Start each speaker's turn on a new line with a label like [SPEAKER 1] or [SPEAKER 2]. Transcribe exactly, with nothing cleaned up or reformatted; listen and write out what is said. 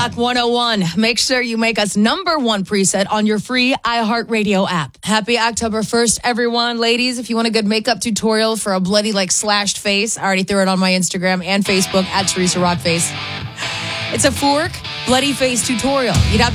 [SPEAKER 1] Rock one oh one. Make sure you make us number one preset on your free iHeartRadio app. Happy October first, everyone. Ladies, if you want a good makeup tutorial for a bloody, like, slashed face, I already threw it on my Instagram and Facebook at Teresa Rockface. It's a fork, bloody face tutorial. You'd have to